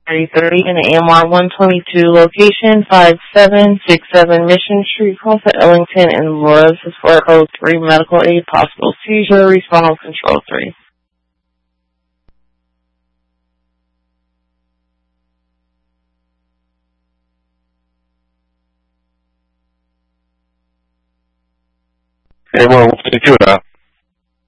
3:30 in the AMR 122 location, 5767 Mission Street, Crawford, Ellington, and was for code 3 medical aid, possible seizure, response control 3. AMR 122 now.